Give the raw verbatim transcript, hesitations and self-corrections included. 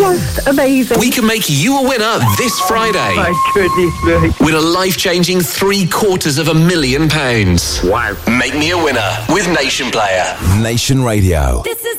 Oh, amazing. We can make you a winner this Friday. My goodness me. Win a life-changing three quarters of a million pounds. Wow. Make me a winner with Nation Player. Nation Radio. This is